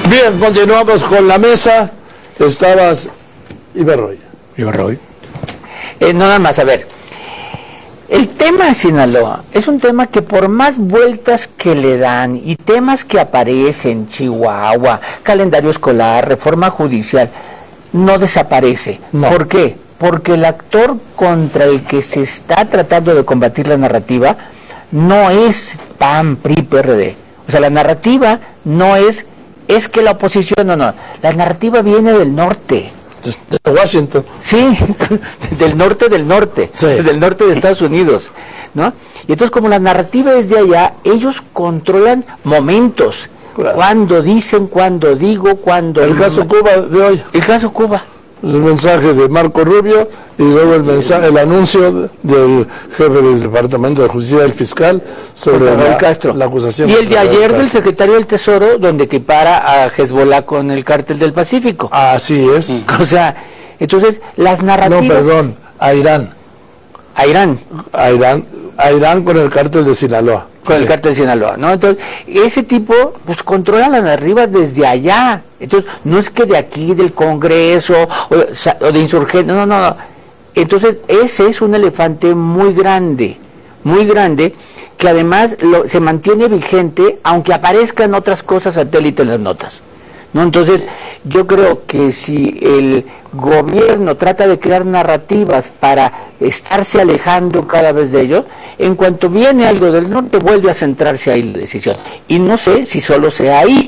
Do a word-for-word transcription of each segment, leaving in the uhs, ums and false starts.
Bien, continuamos con la mesa. Estabas Ibarroy. Ibarroy. Eh, no, nada más, a ver. El tema de Sinaloa es un tema que por más vueltas que le dan y temas que aparecen, Chihuahua, calendario escolar, reforma judicial, no desaparece. No. ¿Por qué? Porque el actor contra el que se está tratando de combatir la narrativa no es P A N, P R I, P R D. O sea, la narrativa no es, es que la oposición, no, no. La narrativa viene del norte. De Washington. Sí, del norte del norte, Sí. del norte de Estados Unidos, ¿no? Y entonces como la narrativa es de allá, ellos controlan momentos, Claro. cuando dicen, cuando digo, cuando... El caso Cuba de hoy. El caso Cuba. El mensaje de Marco Rubio y luego el mensaje, el anuncio del jefe del Departamento de Justicia del fiscal sobre Raúl la, Castro. la acusación. Y el de contra Raúl ayer del Castro. secretario del Tesoro, donde equipara a Hezbollah con el cártel del Pacífico. Así es. O sea, entonces las No, narrativas... perdón, a Irán. A Irán. A Irán, a Irán con el cártel de Sinaloa. Con Sí. el cártel de Sinaloa, ¿no? Entonces, ese tipo, pues, controla la narrativa desde allá. Entonces, no es que de aquí, del Congreso, o, o de insurgentes, no, no, no. Entonces, ese es un elefante muy grande, muy grande, que además lo, se mantiene vigente, aunque aparezcan otras cosas satélite en las notas, ¿no? Entonces, yo creo que si el gobierno trata de crear narrativas para estarse alejando cada vez de ello, en cuanto viene algo del norte vuelve a centrarse ahí la decisión. Y no sé si solo sea ahí,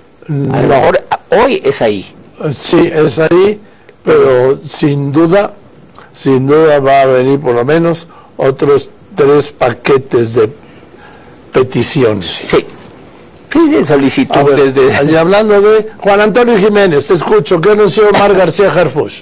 a lo mejor hoy es ahí. Sí, es ahí, pero sin duda, sin duda va a venir por lo menos otros tres paquetes de peticiones. Sí, sí, de solicitudes de... Y hablando de Juan Antonio Jiménez, te escucho, ¿qué anunció Omar García Harfuch?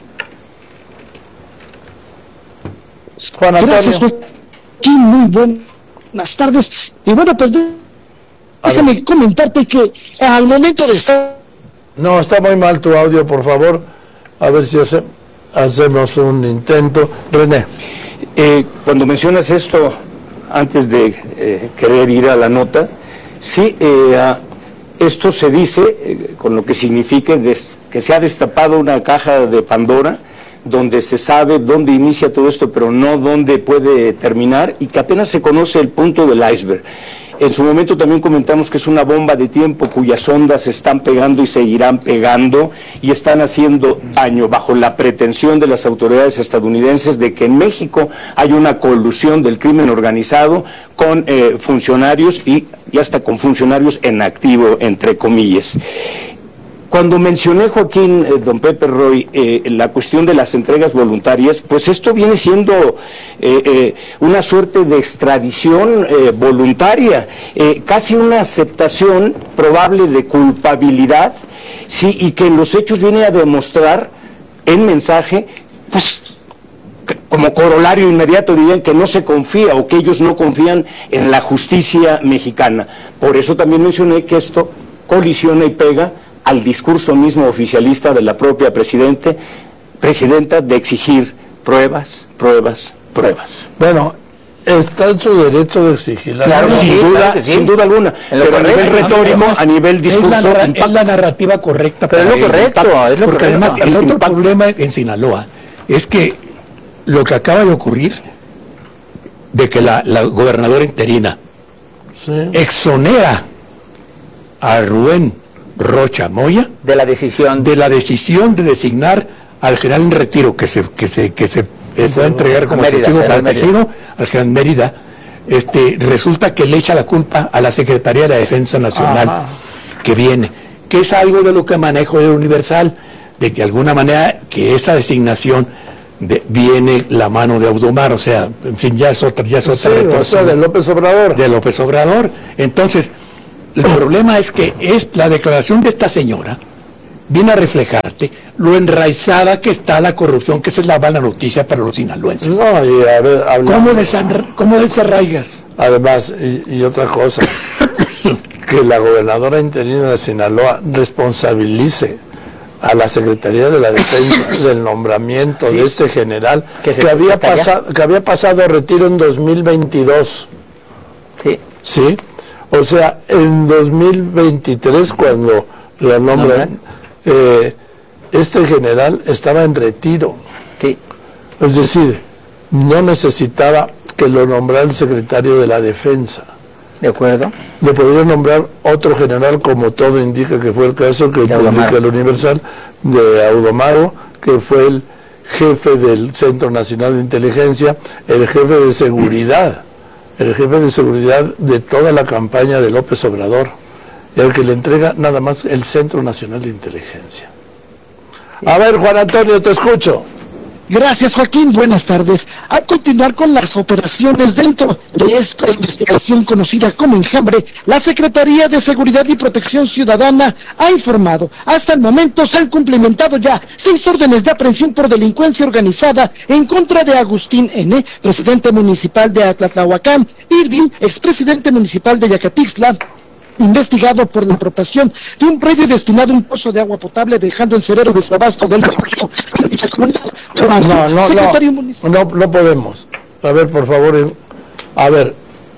Juan Antonio. Gracias, Joaquín, muy buenas tardes. Y bueno, pues déjame comentarte que al momento de estar... No, está muy mal tu audio, por favor. A ver si hace- hacemos un intento. René. Eh, cuando mencionas esto, antes de eh, querer ir a la nota, sí, eh, ah, esto se dice, eh, con lo que significa des- que se ha destapado una caja de Pandora, donde se sabe dónde inicia todo esto, pero no dónde puede terminar, y que apenas se conoce el punto del iceberg. En su momento también comentamos que es una bomba de tiempo cuyas ondas se están pegando y seguirán pegando y están haciendo daño bajo la pretensión de las autoridades estadounidenses de que en México hay una colusión del crimen organizado con eh, funcionarios y, y hasta con funcionarios en activo, entre comillas. Cuando mencioné, Joaquín, eh, don Pepe Roy, eh, la cuestión de las entregas voluntarias, pues esto viene siendo eh, eh, una suerte de extradición eh, voluntaria, eh, casi una aceptación probable de culpabilidad, sí, y que en los hechos viene a demostrar en mensaje, pues, que como corolario inmediato dirían que no se confía o que ellos no confían en la justicia mexicana. Por eso también mencioné que esto colisiona y pega al discurso mismo oficialista de la propia presidente, presidenta de exigir pruebas, pruebas, pruebas. Bueno, está en su derecho de exigirlas. Claro, sí, sin claro duda, que sí. sin duda alguna. En lo Pero a correcto. nivel retórico, Además, a nivel es discurso, la, narra- impacta. es la narrativa correcta Pero es para lo el correcto, impacto. es lo Porque correcto. además el El otro impacto. problema en Sinaloa es que lo que acaba de ocurrir de que la, la gobernadora interina Sí. exonera a Rubén Rocha Moya de la decisión de la decisión de designar al general en retiro que se que se que se eh, fue a entregar como Mérida, testigo general protegido al general Mérida. Este resulta que le echa la culpa a la Secretaría de la Defensa Nacional. Ajá. Que viene, que es algo de lo que manejo el Universal, de que de alguna manera que esa designación de, viene la mano de Audomar, o sea, en fin, ya es otra, ya es otra Sí, o sea, retorsión de López Obrador. de López Obrador. Entonces, el problema es que es la declaración de esta señora viene a reflejarte lo enraizada que está la corrupción, que esa es la mala noticia para los sinaloenses. No, y a ver, hablando- ¿Cómo, desan- ¿Cómo desarraigas? Además, y, y otra cosa, que la gobernadora interina de Sinaloa responsabilice a la Secretaría de la Defensa del nombramiento de este general Que que, se- había está allá. pasado, que había pasado a retiro en dos mil veintidós. sí. ¿Sí? O sea, en dos mil veintitrés, cuando lo nombran. Eh, este general estaba en retiro. Sí. Es decir, no necesitaba que lo nombrara el secretario de la Defensa. ¿De acuerdo? Lo podría nombrar otro general, como todo indica que fue el caso que publica el Universal, de Audomaro, que fue el jefe del Centro Nacional de Inteligencia, el jefe de seguridad, el jefe de seguridad de toda la campaña de López Obrador, y al que le entrega nada más el Centro Nacional de Inteligencia. A ver, Juan Antonio, te escucho. Gracias, Joaquín. Buenas tardes. A continuar con las operaciones dentro de esta investigación conocida como Enjambre, la Secretaría de Seguridad y Protección Ciudadana ha informado, hasta el momento se han cumplimentado ya seis órdenes de aprehensión por delincuencia organizada en contra de Agustín N., presidente municipal de Atlatlahuacán, Irving, expresidente municipal de Yacatixtla, investigado por la apropiación de un predio destinado a un pozo de agua potable, dejando en severo desabasto del recurso de dicha comunidad. No, no, Secretario no, municipal. no, no podemos. A ver, por favor, a ver.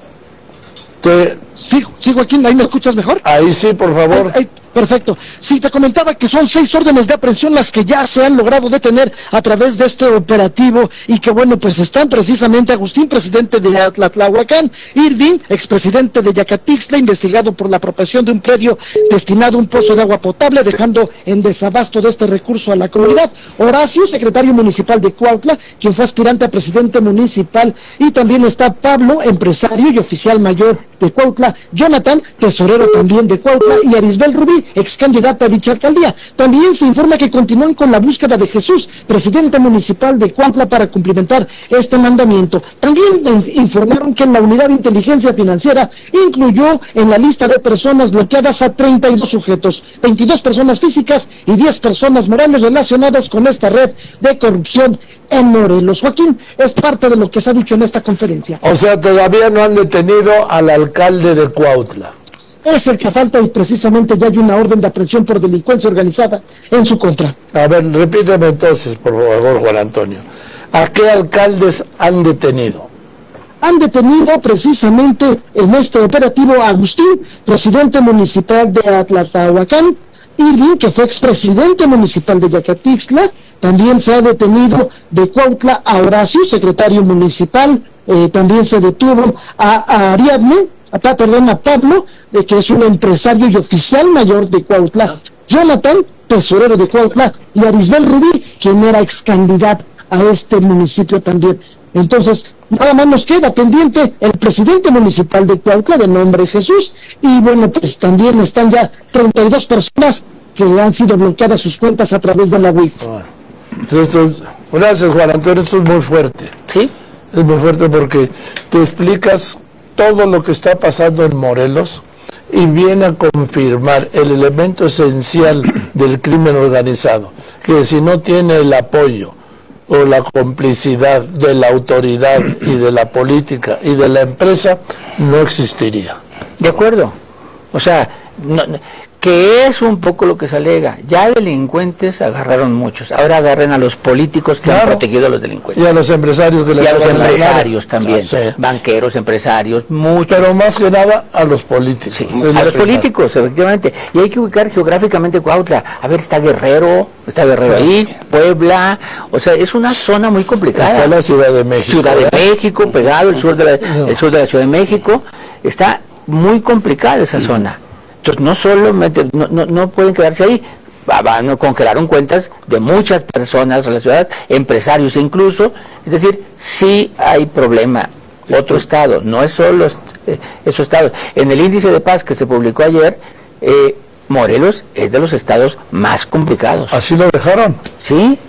Te... Sí, sí, Joaquín, ¿ahí me escuchas mejor? Ahí sí, por favor. Ay, ay, perfecto. Sí, te comentaba que son seis órdenes de aprehensión las que ya se han logrado detener a través de este operativo y que, bueno, pues están precisamente Agustín, presidente de Atlatlahuacán, Irving, expresidente de Yacatixtla, investigado por la apropiación de un predio destinado a un pozo de agua potable, dejando en desabasto de este recurso a la comunidad, Horacio, secretario municipal de Cuautla, quien fue aspirante a presidente municipal, y también está Pablo, empresario y oficial mayor de Cuautla, Jonathan, tesorero también de Cuautla, y Arisbel Rubí, ex candidata a dicha alcaldía. También se informa que continúan con la búsqueda de Jesús, presidente municipal de Cuautla, para cumplimentar este mandamiento. También informaron que la unidad de inteligencia financiera incluyó en la lista de personas bloqueadas a treinta y dos sujetos, veintidós personas físicas y diez personas morales relacionadas con esta red de corrupción en Morelos. Joaquín, es parte de lo que se ha dicho en esta conferencia. O sea, todavía no han detenido al alcalde de Cuautla. Es el que falta y precisamente ya hay una orden de aprehensión por delincuencia organizada en su contra. A ver, repíteme entonces, por favor, Juan Antonio. ¿A qué alcaldes han detenido? Han detenido precisamente en este operativo a Agustín, presidente municipal de Atlatlahuacán, Irving, que fue expresidente municipal de Yacatixtla. También se ha detenido de Cuautla a Horacio, secretario municipal. Eh, también se detuvo a, a Ariadne, a, perdón, a Pablo, eh, que es un empresario y oficial mayor de Cuautla. Jonathan, tesorero de Cuautla, y Arisbel Rubí, quien era ex candidato a este municipio también. Entonces, nada más nos queda pendiente el presidente municipal de Cuautla, de nombre Jesús, y bueno, pues también están ya treinta y dos personas que han sido bloqueadas sus cuentas a través de la U I F. Bueno, entonces, gracias, Juan Antonio, esto es muy fuerte. Sí. Es muy fuerte porque te explicas todo lo que está pasando en Morelos y viene a confirmar el elemento esencial del crimen organizado, que si no tiene el apoyo o la complicidad de la autoridad y de la política y de la empresa, no existiría. De acuerdo. O sea, no, que es un poco lo que se alega. Ya delincuentes agarraron muchos. Ahora agarren a los políticos que claro. han protegido a los delincuentes. Y a los empresarios que le Y a los empresarios también. Claro, sí. Banqueros, empresarios, muchos. Pero más que nada a los políticos. Sí, a los políticos, efectivamente. Y hay que ubicar geográficamente Cuautla. A ver, está Guerrero, está Guerrero ahí, Puebla. O sea, es una zona muy complicada. Está la Ciudad de México. Ciudad de México, pegado, el sur de la, no. el sur de la Ciudad de México. Está muy complicada esa sí. zona. Entonces no solo mete, no, no, no pueden quedarse ahí, van, congelaron cuentas de muchas personas relacionadas, empresarios incluso, es decir, sí hay problema. Otro estado, no es solo eh, esos estados. En el índice de paz que se publicó ayer, eh, Morelos es de los estados más complicados. ¿Así lo dejaron? Sí.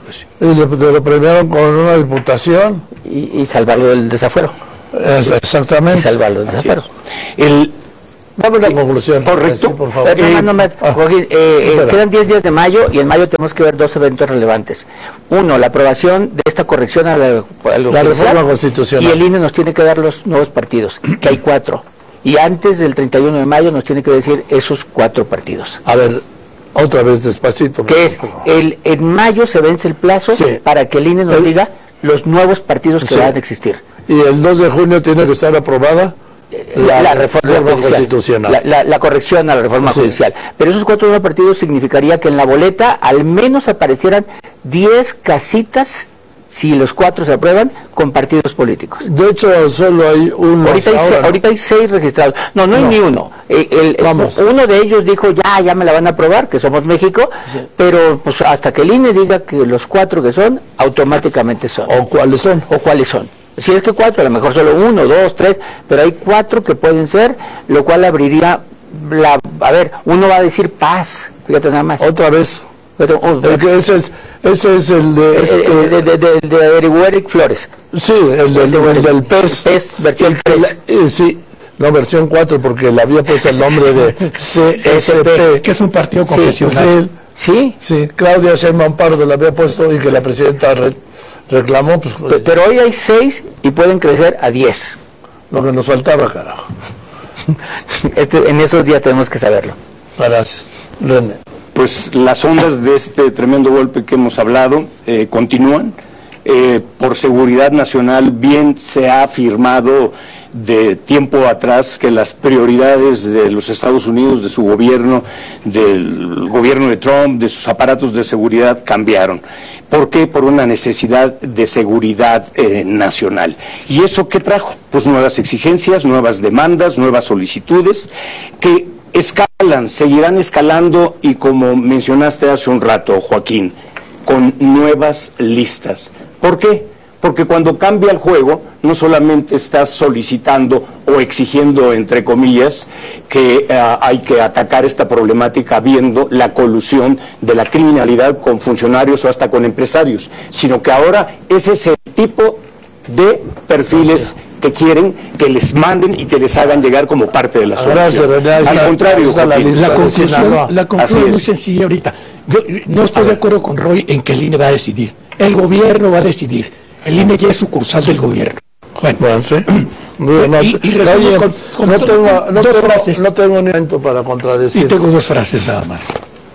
Y le, lo premiaron con una diputación. Y, y salvarlo del desafuero. Es, exactamente. Y salvarlo del desafuero. El... Dame la conclusión. Correcto. Sí, por favor. Eh, no, no, me, ah, Joaquín, eh, eh, quedan diez días de mayo y en mayo tenemos que ver dos eventos relevantes. Uno, la aprobación de esta corrección a la, a la reforma constitucional. Y el I N E nos tiene que dar los nuevos partidos, que hay cuatro. Y antes del treinta y uno de mayo nos tiene que decir esos cuatro partidos. A ver, otra vez despacito. Que es, el, en mayo se vence el plazo sí. para que el I N E nos el, diga los nuevos partidos que sí. van a existir. ¿Y el dos de junio tiene que estar aprobada? la, la reforma, reforma constitucional. La, la, la corrección a la reforma sí. judicial. Pero esos cuatro nuevos partidos significaría que en la boleta al menos aparecieran diez casitas, si los cuatro se aprueban, con partidos políticos. De hecho, solo hay uno. Ahorita hay, se, ahorita hay seis registrados. No, no hay no. ni uno. El, el, Vamos. Uno de ellos dijo, ya, ya me la van a aprobar, que somos México, sí. pero pues hasta que el I N E diga que los cuatro que son, automáticamente son. ¿O cuáles son? O cuáles son. Si es que cuatro, a lo mejor solo uno, dos, tres, pero hay cuatro que pueden ser, lo cual abriría la... A ver, uno va a decir paz, fíjate nada más. Otra vez. Pero, oh, ese, es, ese es el de... Este, el de, de, de, de, de Eric Flores. Sí, el, de, el, de, el del P E S. P E S, versión tres. Eh, sí, no, versión cuatro, porque le había puesto el nombre de C S P. Que es un partido confesional. Sí, sí, sí, Claudia Sheinbaum Pardo le había puesto y que la presidenta re, reclamó. Pues, pero, pero hoy hay seis y pueden crecer a diez. Lo que nos faltaba, carajo. Este, en esos días tenemos que saberlo. Gracias. René. Pues las ondas de este tremendo golpe que hemos hablado eh, continúan. Eh, por seguridad nacional, bien se ha afirmado de tiempo atrás que las prioridades de los Estados Unidos, de su gobierno, del gobierno de Trump, de sus aparatos de seguridad cambiaron. ¿Por qué? Por una necesidad de seguridad eh, nacional. ¿Y eso qué trajo? Pues nuevas exigencias, nuevas demandas, nuevas solicitudes que escalan, seguirán escalando y, como mencionaste hace un rato, Joaquín, con nuevas listas. ¿Por qué? Porque cuando cambia el juego, no solamente estás solicitando o exigiendo, entre comillas, que uh, hay que atacar esta problemática viendo la colusión de la criminalidad con funcionarios o hasta con empresarios, sino que ahora es ese tipo de perfiles que quieren que les manden y que les hagan llegar como parte de la solución. Gracias, Al contrario, la, Joaquín, la conclusión, la conclusión es muy es. sencilla ahorita. Yo no estoy de acuerdo con Roy en que el I N E va a decidir. El gobierno va a decidir. El I N E ya es sucursal del gobierno. Bueno, bueno sí. No, y, y resumo oye, con, con no, tengo, no, dos tengo, frases. no tengo ni momento para contradecir. Y tengo dos frases nada más.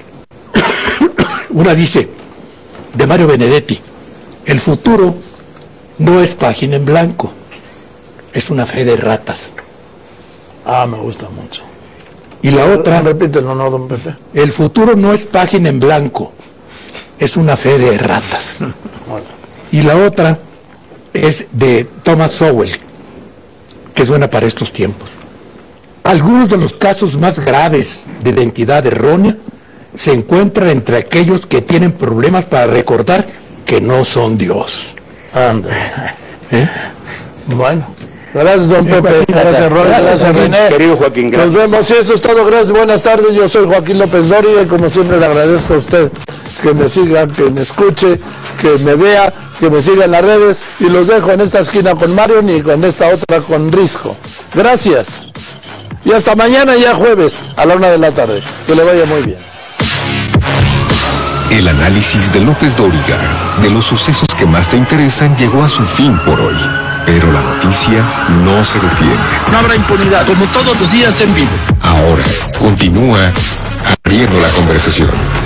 Una dice, de Mario Benedetti, el futuro no es página en blanco, es una fe de ratas. Ah, me gusta mucho. Y la otra, repítelo, no, don Pepe. El futuro no es página en blanco, es una fe de ratas. Y la otra es de Thomas Sowell, que es buena para estos tiempos. Algunos de los casos más graves de identidad errónea se encuentran entre aquellos que tienen problemas para recordar que no son Dios. Anda. ¿Eh? Bueno. Gracias, don Pepe. Gracias, Roy. Gracias, gracias, René. Querido Joaquín, gracias. Nos vemos. Y eso es todo. Gracias. Buenas tardes. Yo soy Joaquín López Dóriga y como siempre le agradezco a usted que me siga, que me escuche, que me vea, que me siga en las redes. Y los dejo en esta esquina con Marion y con esta otra con Risco. Gracias. Y hasta mañana, ya jueves, a la una de la tarde. Que le vaya muy bien. El análisis de López Dóriga de los sucesos que más te interesan llegó a su fin por hoy. Pero la noticia no se detiene. No habrá impunidad, como todos los días en vivo. Ahora continúa abriendo la conversación.